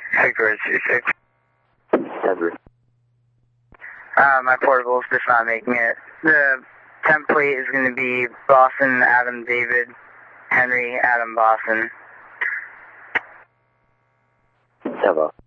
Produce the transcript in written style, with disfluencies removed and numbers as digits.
Victor, it's Denver. my portable's just not making it. The template is going to be Boston, Adam, David, Henry, Adam, Boston. Hello.